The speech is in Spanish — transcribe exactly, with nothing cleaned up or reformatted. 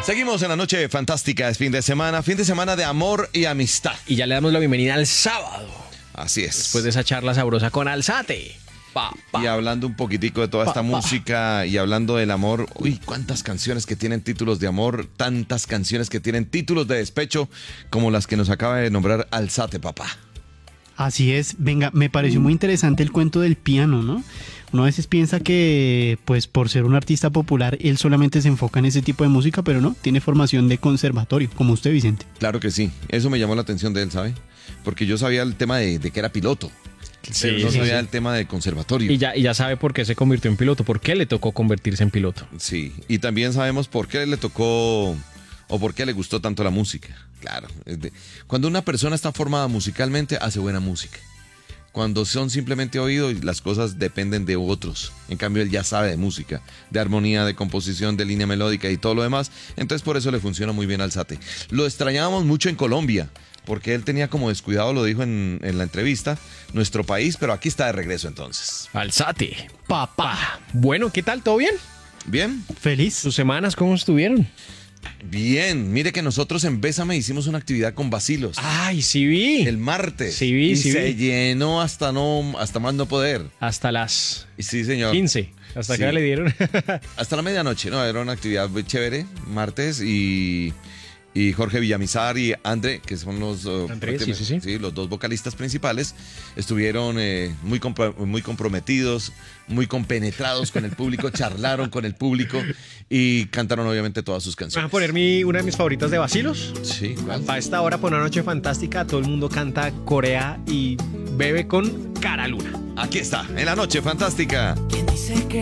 Seguimos en la noche fantástica, es fin de semana, fin de semana de amor y amistad. Y ya le damos la bienvenida al sábado. Así es. Después de esa charla sabrosa con Alzate. Pa, pa. Y hablando un poquitico de toda Pa, esta pa. música y hablando del amor, uy, cuántas canciones que tienen títulos de amor, tantas canciones que tienen títulos de despecho, como las que nos acaba de nombrar Alzate, papá. Así es, venga, me pareció muy interesante el cuento del piano, ¿no? Uno a veces piensa que, pues por ser un artista popular, él solamente se enfoca en ese tipo de música, pero no, tiene formación de conservatorio, como usted, Vicente. Claro que sí, eso me llamó la atención de él, ¿sabe? Porque yo sabía el tema de, de que era piloto, Sí, pero no sí, sabía sí. el tema de conservatorio. Y ya, y ya sabe por qué se convirtió en piloto, por qué le tocó convertirse en piloto. Sí, y también sabemos por qué le tocó o por qué le gustó tanto la música. Claro, es de- cuando una persona está formada musicalmente, hace buena música. Cuando son simplemente oídos, las cosas dependen de otros. En cambio, él ya sabe de música, de armonía, de composición, de línea melódica y todo lo demás. Entonces, por eso le funciona muy bien Alzate. Lo extrañábamos mucho en Colombia, porque él tenía como descuidado, lo dijo en, en la entrevista, nuestro país, pero aquí está de regreso entonces. Alzate. Papá. Bueno, ¿qué tal? ¿Todo bien? ¿Bien? Feliz. ¿Sus semanas cómo estuvieron? Bien. Mire que nosotros en Bésame hicimos una actividad con vacilos. Ay, sí vi. El martes. Sí vi, y sí se vi. llenó hasta no, hasta más no poder. Hasta las Y sí, señor. quince. Hasta Sí. acá le dieron. Hasta la medianoche, ¿no? Era una actividad muy chévere, martes, y, y Jorge Villamizar y André, que son los, uh, André, sí, sí, sí. los dos vocalistas principales, estuvieron eh, muy, compro- muy comprometidos, muy compenetrados con el público, charlaron con el público y cantaron obviamente todas sus ¿Me canciones. van a poner mi, una de mis favoritas de vacilos? Sí, ¿cuál? Para esta hora, por una noche fantástica, todo el mundo canta Corea y bebe con Cara Luna. Aquí está, en la noche fantástica. ¿Quién dice que